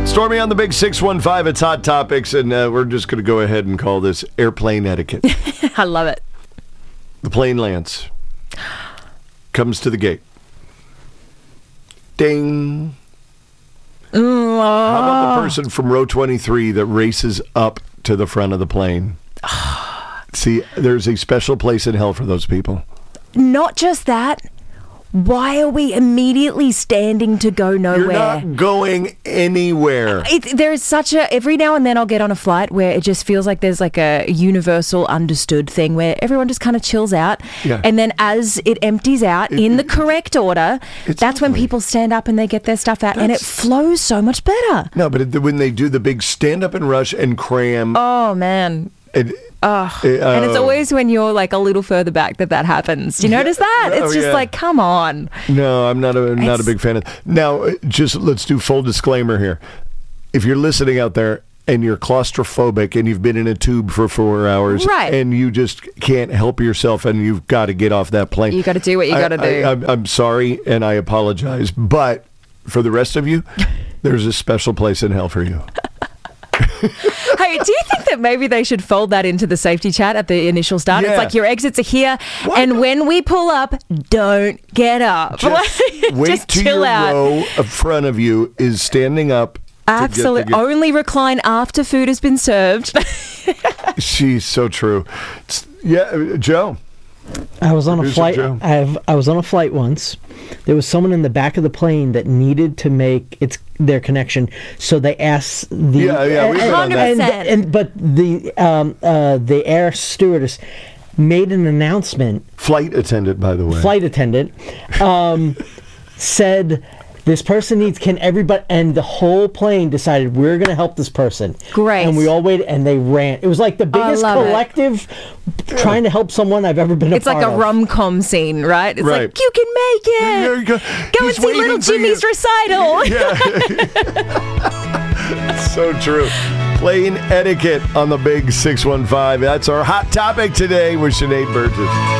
Stormy on the big 615. It's Hot Topics, and we're just going to go ahead and call this airplane etiquette. I love it. The plane lands. Comes to the gate. Ding. How about the person from row 23 that races up to the front of the plane? See, there's a special place in hell for those people. Not just that. Why are we immediately standing to go nowhere? You're not going anywhere. There's such a... Every now and then I'll get on a flight where it just feels like there's like a universal understood thing where everyone just kind of chills out. Yeah. And then as it empties out in the correct order, that's when lovely. people stand up and they get their stuff out. And it flows so much better. No, but when they do the big stand up and rush and cram... Oh, man. And it's always when you're like a little further back that happens. Do you notice that? It's just like, come on. No, I'm not a big fan of. Now, just let's do full disclaimer here. If you're listening out there and you're claustrophobic and you've been in a tube for 4 hours, right, and you just can't help yourself and you've got to get off that plane, you got to do what you got to do. I'm sorry and I apologize, but for the rest of you, there's a special place in hell for you. Hey, do you think that maybe they should fold that into the safety chat at the initial start? Yeah. It's like your exits are here, and when we pull up, don't get up. Just wait just till chill your out. row in front of you is standing up. Absolutely. Only recline after food has been served. She's so true. Yeah, Joe. I was on a flight. Joe. I was on a flight once. There was someone in the back of the plane that needed to make their connection, so they asked the we've been on that. But the air stewardess made an announcement. Flight attendant, by the way. Flight attendant said, this person needs, can everybody, and the whole plane decided we're going to help this person. Great. And we all waited, and they ran. It was like the biggest collective trying to help someone I've ever been a part of. It's like a rom-com scene, right? It's like, you can make it. Go and see Little Jimmy's recital. So true. Plane etiquette on the big 615. That's our hot topic today with Sinead Burgess.